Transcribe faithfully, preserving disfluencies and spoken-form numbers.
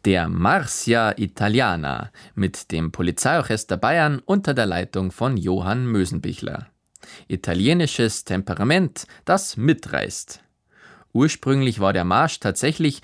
Der Marcia Italiana mit dem Polizeiorchester Bayern unter der Leitung von Johann Mösenbichler. Italienisches Temperament, das mitreißt. Ursprünglich war der Marsch tatsächlich